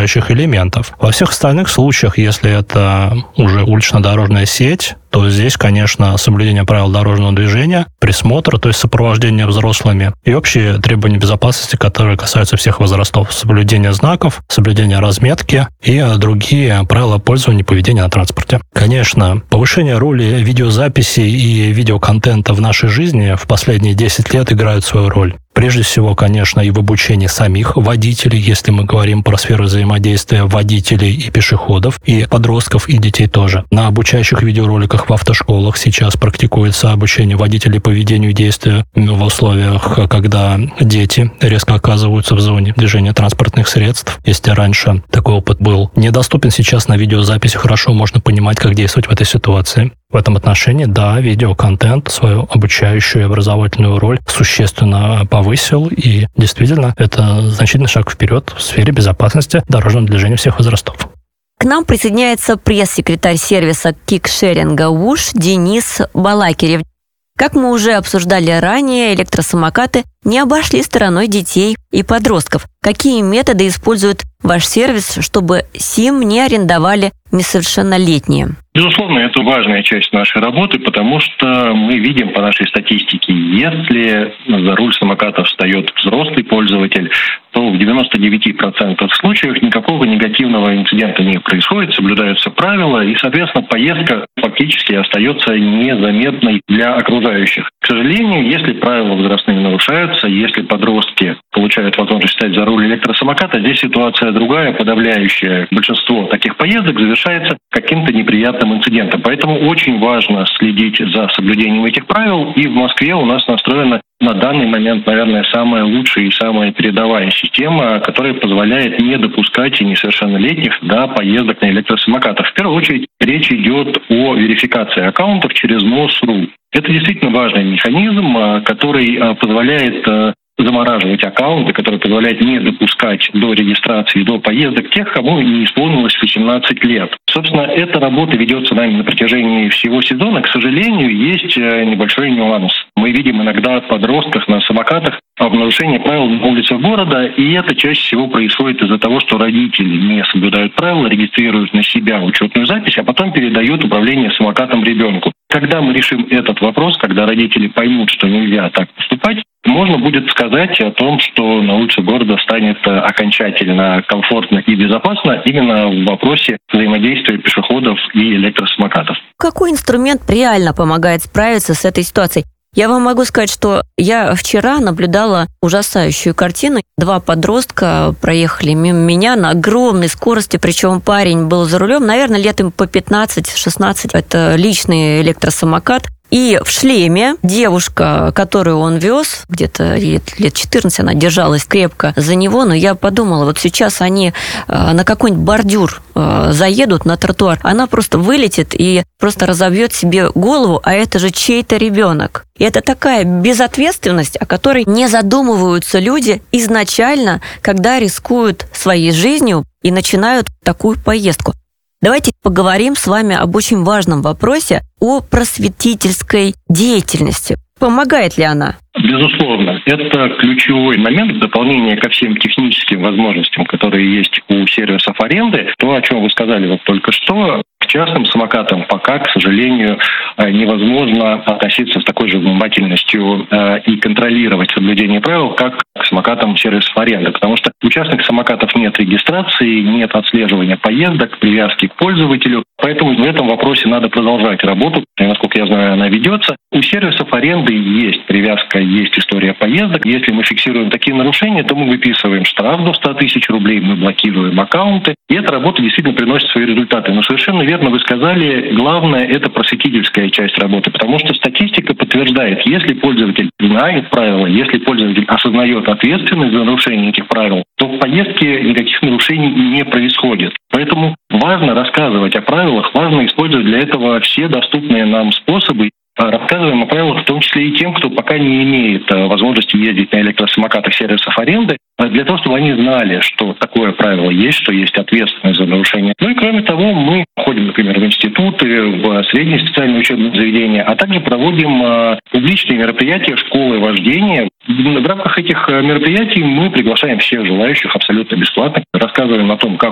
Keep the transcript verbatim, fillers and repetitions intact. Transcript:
окружающих элементов. Во всех остальных случаях, если это уже улично-дорожная сеть, то здесь, конечно, соблюдение правил дорожного движения, присмотр, то есть сопровождение взрослыми, и общие требования безопасности, которые касаются всех возрастов, соблюдение знаков, соблюдение разметки и другие правила пользования и поведения на транспорте. Конечно, повышение роли видеозаписи и видеоконтента в нашей жизни в последние десять лет играют свою роль. Прежде всего, конечно, и в обучении самих водителей, если мы говорим про сферу взаимодействия водителей и пешеходов, и подростков, и детей тоже. На обучающих видеороликах в автошколах сейчас практикуется обучение водителей поведению и действию в условиях, когда дети резко оказываются в зоне движения транспортных средств. Если раньше такой опыт был недоступен, сейчас на видеозаписи хорошо можно понимать, как действовать в этой ситуации. В этом отношении, да, видеоконтент свою обучающую и образовательную роль существенно повысил, и действительно это значительный шаг вперед в сфере безопасности дорожного движения всех возрастов. К нам присоединяется пресс-секретарь сервиса кикшеринга УШ Денис Балакирев. Как мы уже обсуждали ранее, электросамокаты не обошли стороной детей и подростков. Какие методы использует ваш сервис, чтобы СИМ не арендовали несовершеннолетние? Безусловно, это важная часть нашей работы, потому что мы видим по нашей статистике, если за руль самоката встает взрослый пользователь, то в девяноста девяти процентах случаев никакого негативного инцидента не происходит, соблюдаются правила, и, соответственно, поездка фактически остается незаметной для окружающих. К сожалению, если правила возрастные нарушаются, если подростки получают возможность встать за руль электросамоката, здесь ситуация другая, подавляющее большинство таких поездок завершается каким-то неприятным инцидентом. Поэтому очень важно следить за соблюдением этих правил, и в Москве у нас настроена на данный момент, наверное, самая лучшая и самая передовая система, которая позволяет не допускать и несовершеннолетних до поездок на электросамокатах. В первую очередь речь идет о верификации аккаунтов через МОС точка ру. Это действительно важный механизм, который позволяет замораживать аккаунты, который позволяет не допускать до регистрации, до поездок тех, кому не исполнилось восемнадцать лет. Собственно, эта работа ведется нами на протяжении всего сезона. К сожалению, есть небольшой нюанс. Мы видим иногда подростков на самокатах в нарушении правил на улицах города, и это чаще всего происходит из-за того, что родители не соблюдают правила, регистрируют на себя учетную запись, а потом передают управление самокатом ребенку. Когда мы решим этот вопрос, когда родители поймут, что нельзя так поступать, можно будет сказать о том, что на улицах города станет окончательно комфортно и безопасно именно в вопросе взаимодействия пешеходов и электросамокатов. Какой инструмент реально помогает справиться с этой ситуацией? Я вам могу сказать, что я вчера наблюдала ужасающую картину. Два подростка проехали мимо меня на огромной скорости, причем парень был за рулем, наверное, лет им по пятнадцать-шестнадцать. Это личный электросамокат. И в шлеме девушка, которую он вез, где-то лет четырнадцать, она держалась крепко за него, но я подумала, вот сейчас они на какой-нибудь бордюр заедут, на тротуар, она просто вылетит и просто разобьет себе голову, а это же чей-то ребенок. И это такая безответственность, о которой не задумываются люди изначально, когда рискуют своей жизнью и начинают такую поездку. Давайте поговорим с вами об очень важном вопросе, о просветительской деятельности. Помогает ли она? Безусловно, это ключевой момент в дополнение ко всем техническим возможностям, которые есть у сервисов аренды. То, о чем вы сказали вот только что, к частным самокатам пока, к сожалению, невозможно относиться с такой же внимательностью и контролировать соблюдение правил, как к самокатам сервисов аренды. Потому что у частных самокатов нет регистрации, нет отслеживания поездок, привязки к пользователю. Поэтому в этом вопросе надо продолжать работу. И, насколько я знаю, она ведется. У сервисов аренды есть привязка, есть история поездок. Если мы фиксируем такие нарушения, то мы выписываем штраф до ста тысяч рублей, мы блокируем аккаунты. И эта работа действительно приносит свои результаты. Но совершенно верно вы сказали, главное – это просветительская часть работы. Потому что статистика подтверждает, если пользователь знает правила, если пользователь осознает ответственность за нарушение этих правил, то в поездке никаких нарушений не происходит. Поэтому важно рассказывать о правилах, важно использовать для этого все доступные нам способы. Рассказываем о правилах в том числе и тем, кто пока не имеет возможности ездить на электросамокатах сервисов аренды, для того, чтобы они знали, что такое правило есть, что есть ответственность за нарушение. Ну и кроме того, мы ходим, например, в институты, в средние специальные учебные заведения, а также проводим публичные мероприятия школы вождения. В рамках этих мероприятий мы приглашаем всех желающих абсолютно бесплатно, рассказываем о том, как